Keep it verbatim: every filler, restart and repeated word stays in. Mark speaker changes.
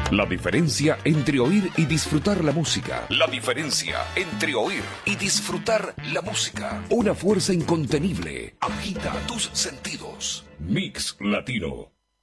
Speaker 1: La diferencia entre oír y disfrutar la música. La diferencia entre oír y disfrutar la música. Una fuerza incontenible agita tus sentidos. Mix Latino.